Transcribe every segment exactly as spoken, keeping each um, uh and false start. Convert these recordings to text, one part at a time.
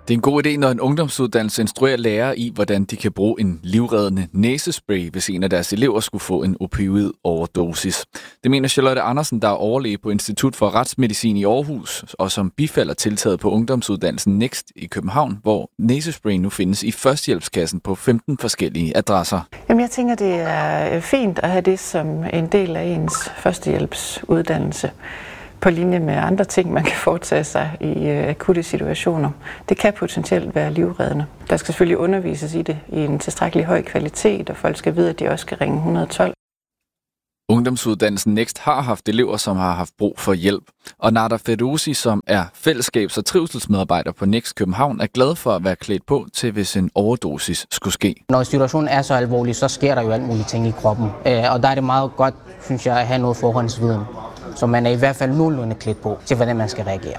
Det er en god idé, når en ungdomsuddannelse instruerer lærere i, hvordan de kan bruge en livreddende næsespray, hvis en af deres elever skulle få en opioid-overdosis. Det mener Charlotte Andersen, der er overlæge på Institut for Retsmedicin i Aarhus, og som bifalder tiltaget på ungdomsuddannelsen Next i København, hvor næsespray nu findes i førstehjælpskassen på femten forskellige adresser. Jamen, jeg tænker, det er fint at have det som en del af ens førstehjælpsuddannelse, på linje med andre ting, man kan foretage sig i akutte situationer. Det kan potentielt være livreddende. Der skal selvfølgelig undervises i det i en tilstrækkelig høj kvalitet, og folk skal vide, at de også skal ringe et et to. Ungdomsuddannelsen Next har haft elever, som har haft brug for hjælp. Og Nada Feruzi, som er fællesskabs- og trivselsmedarbejder på Next København, er glad for at være klædt på til, hvis en overdosis skulle ske. Når situationen er så alvorlig, så sker der jo alt muligt ting i kroppen. Og der er det meget godt, synes jeg, at have noget forhåndsviden. Så man er i hvert fald nogenlunde klædt på til, hvordan man skal reagere.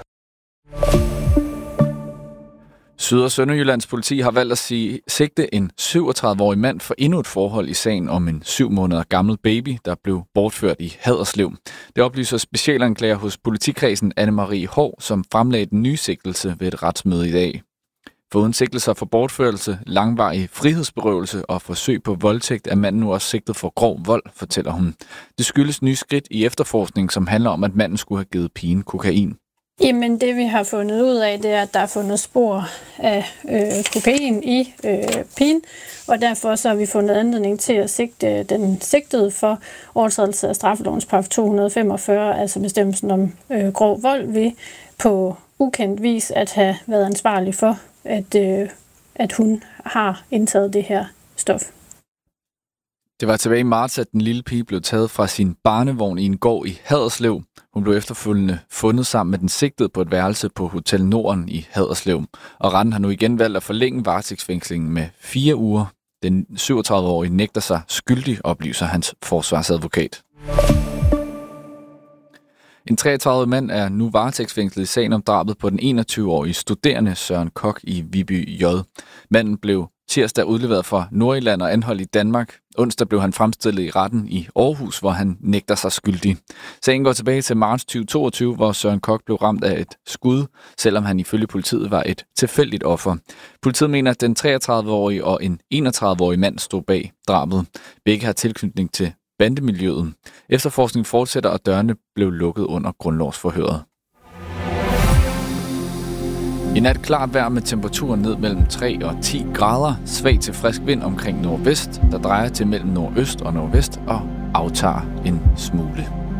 Syd- og Sønderjyllands politi har valgt at sige, sigte en syvogtredive-årig mand for endnu et forhold i sagen om en syv måneder gammel baby, der blev bortført i Haderslev. Det oplyser specialanklager hos politikredsen Anne-Marie Hov, som fremlagde den nye sigtelse ved et retsmøde i dag. Foruden sigtelser for bortførelse, langvarig frihedsberøvelse og forsøg på voldtægt er manden nu også sigtet for grov vold, fortæller hun. Det skyldes nye skridt i efterforskning, som handler om, at manden skulle have givet pigen kokain. Jamen det vi har fundet ud af, det er, at der er fundet spor af øh, kokain i øh, pigen, og derfor så har vi fundet anledning til at sigte den sigtede for overtrædelse af straffelovens paragraf to hundrede femogfyrre, altså bestemmelsen om øh, grov vold, ved på ukendt vis at have været ansvarlig for, at, øh, at hun har indtaget det her stof. Det var tilbage i marts, at den lille pige blev taget fra sin barnevogn i en gård i Haderslev. Hun blev efterfølgende fundet sammen med den sigtede på et værelse på Hotel Norden i Haderslev. Og retten har nu igen valgt at forlænge varetægtsfængslingen med fire uger. Den syvogtredive-årige nægter sig skyldig, oplyser hans forsvarsadvokat. En treogtredive-årig mand er nu varetægtsfængslet i sagen om drabet på den enogtyve-årige studerende Søren Kok i Viby J. Manden blev tirsdag udleveret fra Nordjylland og anholdt i Danmark. Onsdag blev han fremstillet i retten i Aarhus, hvor han nægter sig skyldig. Sagen går tilbage til marts tyve toogtyve, hvor Søren Kok blev ramt af et skud, selvom han ifølge politiet var et tilfældigt offer. Politiet mener, at den treogtredive-årige og en enogtredive-årig mand stod bag drabet. Begge har tilknytning til bandemiljøet. Efterforskningen fortsætter, og dørene blev lukket under grundlovsforhøret. I nat klart vejr med temperaturen ned mellem tre og ti grader. Svag til frisk vind omkring nordvest, der drejer til mellem nordøst og nordvest og aftager en smule.